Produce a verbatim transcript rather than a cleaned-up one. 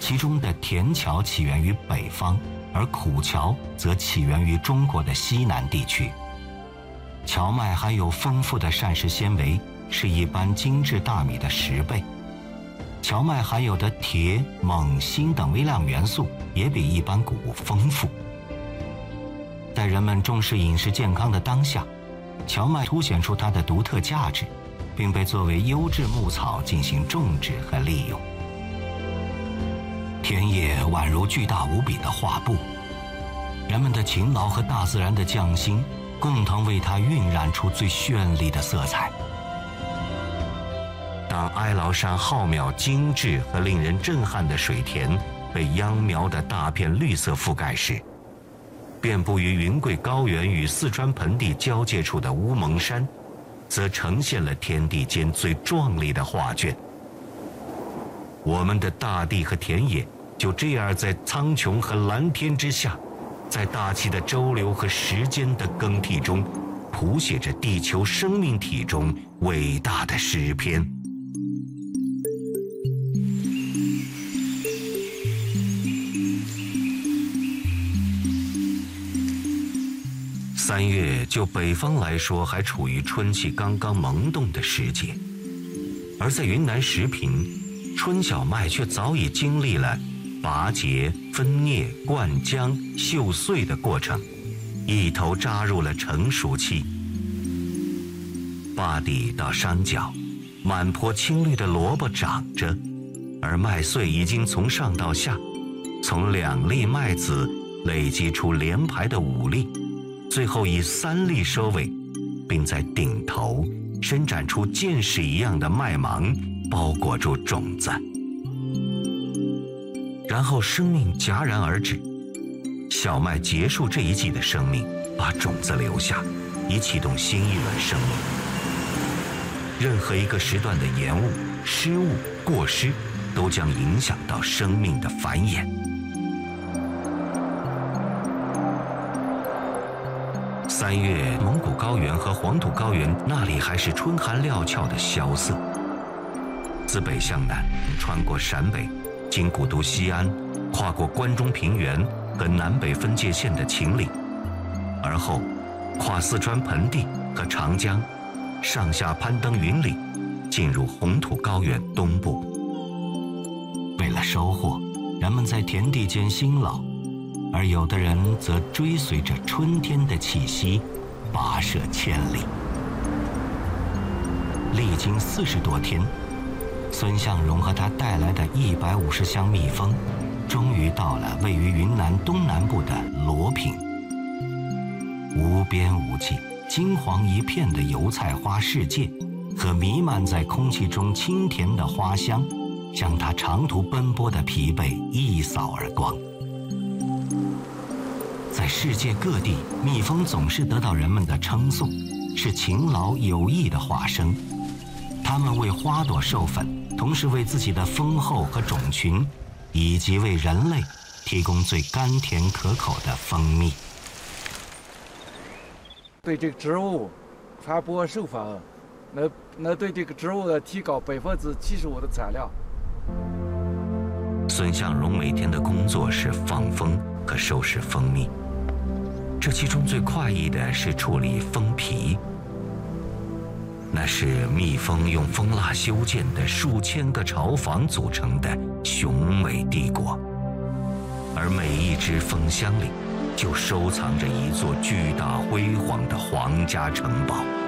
其中的甜荞起源于北方，而苦荞则起源于中国的西南地区。荞麦含有丰富的膳食纤维，是一般精致大米的十倍。荞麦含有的铁、锰、锌等微量元素也比一般谷物丰富。在人们重视饮食健康的当下，荞麦凸显出它的独特价值，并被作为优质牧草进行种植和利用。田野宛如巨大无比的画布，人们的勤劳和大自然的匠心共同为它晕染出最绚丽的色彩。当哀牢山浩渺精致和令人震撼的水田被秧苗的大片绿色覆盖时，遍布于云贵高原与四川盆地交界处的乌蒙山，则呈现了天地间最壮丽的画卷。我们的大地和田野就这样在苍穹和蓝天之下，在大气的周流和时间的更替中，谱写着地球生命体中伟大的诗篇。三月就北方来说还处于春气刚刚萌动的时节，而在云南石屏，春小麦却早已经历了拔节、分蘖、灌浆、秀穗的过程，一头扎入了成熟期。坝底到山脚，满坡青绿的萝卜长着，而麦穗已经从上到下，从两粒麦子累积出连排的五粒，最后以三粒收尾，并在顶头伸展出箭矢一样的麦芒，包裹住种子。然后生命戛然而止，小麦结束这一季的生命，把种子留下，以启动新一轮生命。任何一个时段的延误、失误、过失，都将影响到生命的繁衍。三月，蒙古高原和黄土高原那里还是春寒料峭的萧瑟。自北向南，穿过陕北，经古都西安，跨过关中平原和南北分界线的秦岭，而后跨四川盆地和长江，上下攀登云岭，进入红土高原东部。为了收获，人们在田地间辛劳，而有的人则追随着春天的气息，跋涉千里。历经四十多天，孙向荣和他带来的一百五十箱蜜蜂，终于到了位于云南东南部的罗平。无边无际、金黄一片的油菜花世界，和弥漫在空气中清甜的花香，将他长途奔波的疲惫一扫而光。在世界各地，蜜蜂总是得到人们的称颂，是勤劳有益的化身。它们为花朵授粉，同时为自己的蜂后和种群，以及为人类提供最甘甜可口的蜂蜜。 对这个植物传播授粉，能能对这个植物的提高百分之七十五的产量。 孙向荣每天的工作是放蜂和收拾蜂蜜，这其中最快意的是处理蜂皮。那是蜜蜂用蜂蜡修建的数千个巢房组成的雄伟帝国，而每一只蜂箱里就收藏着一座巨大辉煌的皇家城堡。